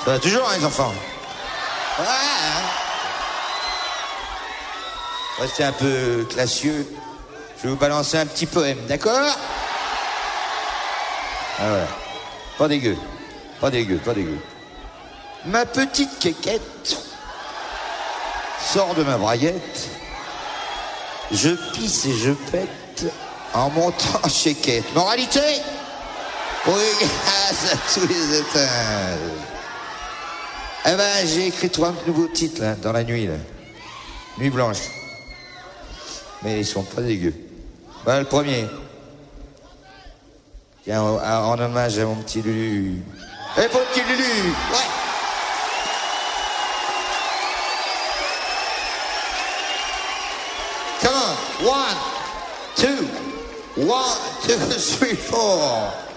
Ça va toujours, hein, les enfants? Ouais. Restez un peu classieux. Je vais vous balancer un petit poème, d'accord? Ah ouais. Pas dégueu. Pas dégueu, pas dégueu. Ma petite quéquette sort de ma braguette. Je pisse et je pète en montant chez Quête. Moralité? Oui, grâce à tous les étages. Eh ben, j'ai écrit 3 nouveaux titres, là, dans la nuit, là. Nuit blanche. Mais ils sont pas dégueux. Voilà le premier. Tiens, en hommage à mon petit Lulu. Eh, pour le petit Lulu! Ouais! Come on! 1, 2, 1, 2, 3, 4.